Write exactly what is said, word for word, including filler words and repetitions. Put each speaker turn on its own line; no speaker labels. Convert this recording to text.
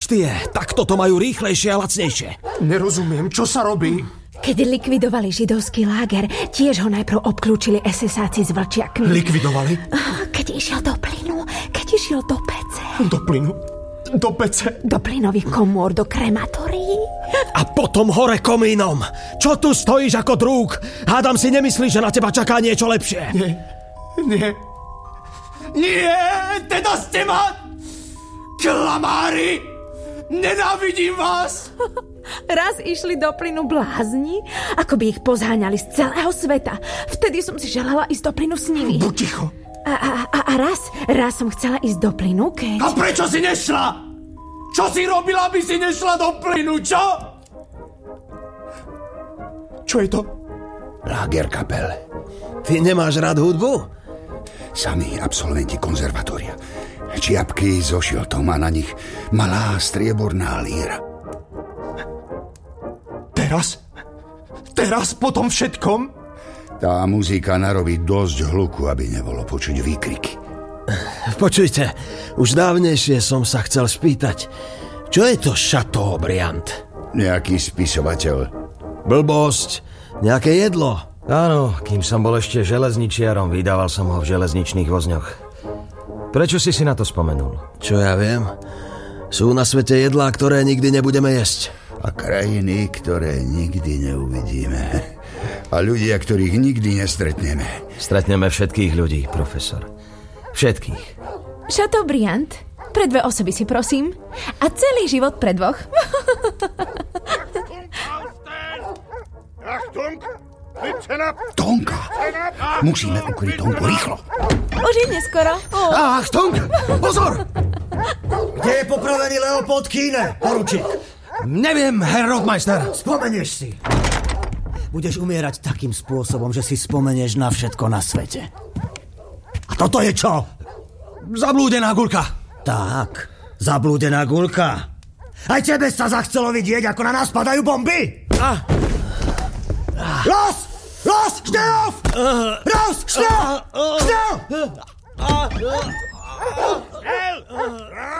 bestie, tak toto majú rýchlejšie a lacnejšie.
Nerozumiem, čo sa robí?
Keď likvidovali židovský láger, tiež ho najprv obklúčili esesáci s vlčiakmi.
Likvidovali?
Keď išiel do plynu, keď išiel do pece.
Do plynu? Do pece?
Do plynových komôr, do krematórií.
A potom hore komínom. Čo tu stojíš ako drúg? Hádam si nemyslíš, že na teba čaká niečo lepšie.
Nie, nie. Nie, teda ste ma... Klamári! Nenávidím vás!
Raz išli do plynu blázni, ako by ich pozháňali z celého sveta. Vtedy som si želala ísť do plynu s nimi.
Buď ticho.
A, a, a, a raz, raz som chcela ísť do plynu, keď...
A prečo si nešla? Čo si robila, aby si nešla do plynu, čo? Čo je to?
Lagerkapelle.
Ty nemáš rád hudbu?
Sami absolventi konzervatória. Čiapky so šiltom a na nich malá strieborná líra.
Teraz? Teraz po tom všetkom?
Tá muzika narobí dosť hluku, aby nebolo počuť výkriky.
Počujte, už dávnejšie som sa chcel spýtať, čo je to Chateaubriand?
Nejaký spisovateľ.
Blbosť, nejaké jedlo.
Áno, kým som bol ešte železničiarom, vydával som ho v železničných vozňoch. Prečo si si na to spomenul?
Čo ja viem? Sú na svete jedlá, ktoré nikdy nebudeme jesť.
A krajiny, ktoré nikdy neuvidíme. A ľudia, ktorých nikdy nestretneme.
Stretneme všetkých ľudí, profesor. Všetkých.
Chateaubriand? Pre dve osoby si prosím. A celý život pre dvoch.
Tonka! Musíme ukryť Tonku rýchlo.
Už je neskoro. Oh.
Ach, Tonka! Pozor! Kde je popravený Leopold Kíne, poručík? Neviem, herr Rotmeister.
Spomenieš si. Budeš umierať takým spôsobom, že si spomenieš na všetko na svete. A toto je čo?
Zablúdená guľka.
Tak, zablúdená guľka. Aj tebe sa zachcelo vidieť, ako na nás padajú bomby?
Ah.
Los! Los! Schnell auf! Raus! Schnell! Schnell!
Schnell!